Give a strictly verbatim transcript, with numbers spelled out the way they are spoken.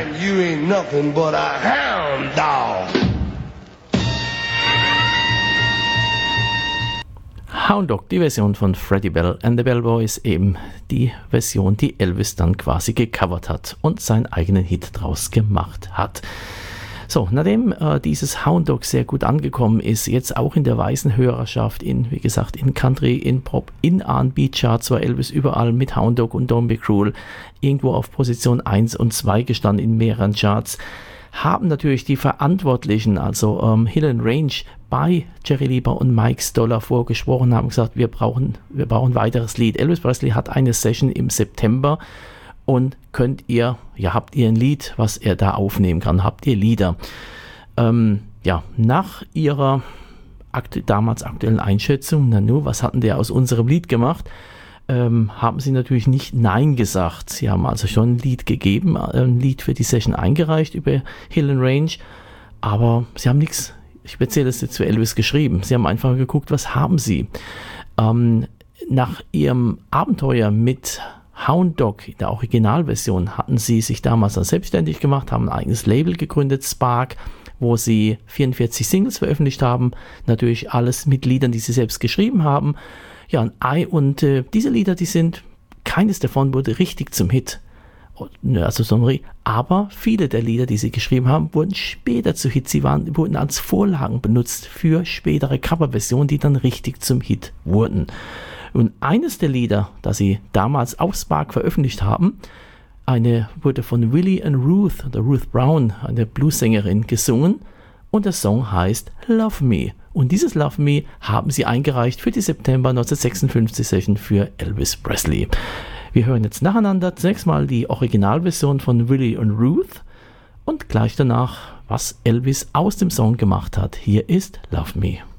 You ain't nothing but a hound dog. Hound Dog, die Version von Freddie Bell and the Bell Boys, eben die Version, die Elvis dann quasi gecovert hat und seinen eigenen Hit draus gemacht hat. So, nachdem äh, dieses Hound Dog sehr gut angekommen ist, jetzt auch in der weißen Hörerschaft, in, wie gesagt, in Country, in Pop, in R and B Charts war Elvis überall mit Hound Dog und Don't Be Cruel irgendwo auf Position eins und zwei gestanden in mehreren Charts, haben natürlich die Verantwortlichen, also ähm, Hill and Range, bei Jerry Lieber und Mike Stoller vorgesprochen, haben gesagt, wir brauchen, wir brauchen ein weiteres Lied. Elvis Presley hat eine Session im September und könnt ihr, ja, habt ihr ein Lied, was er da aufnehmen kann? Habt ihr Lieder? Ähm, ja, nach ihrer aktu- damals aktuellen Einschätzung, na nu, was hatten der aus unserem Lied gemacht? Ähm, haben sie natürlich nicht Nein gesagt. Sie haben also schon ein Lied gegeben, ein Lied für die Session eingereicht über Hill and Range, aber sie haben nichts Spezielles jetzt für Elvis geschrieben. Sie haben einfach geguckt, was haben sie. Ähm, nach ihrem Abenteuer mit Hound Dog in der Originalversion hatten sie sich damals dann selbstständig gemacht, haben ein eigenes Label gegründet, Spark, wo sie vierundvierzig Singles veröffentlicht haben. Natürlich alles mit Liedern, die sie selbst geschrieben haben. Ja, und, und äh, diese Lieder, die sind, keines davon wurde richtig zum Hit. Also so ein, aber viele der Lieder, die sie geschrieben haben, wurden später zu Hits. Sie waren, wurden als Vorlagen benutzt für spätere Coverversionen, die dann richtig zum Hit wurden. Und eines der Lieder, das sie damals auf Spark veröffentlicht haben, eine wurde von Willie and Ruth, oder Ruth Brown, eine Bluessängerin, gesungen. Und der Song heißt Love Me. Und dieses Love Me haben sie eingereicht für die September neunzehnhundertsechsundfünfzig Session für Elvis Presley. Wir hören jetzt nacheinander zunächst mal die Originalversion von Willie und Ruth und gleich danach, was Elvis aus dem Song gemacht hat. Hier ist Love Me.